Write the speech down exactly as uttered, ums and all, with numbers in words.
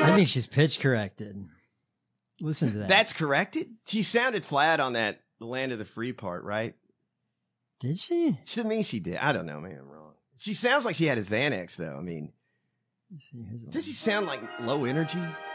I think she's pitch corrected. Listen to that. That's corrected? She sounded flat on that Land of the Free part, right? Did she? To me, she did. I don't know. Maybe I'm wrong. She sounds like she had a Xanax, though. I mean, Let's see, here's a does she sound like low energy?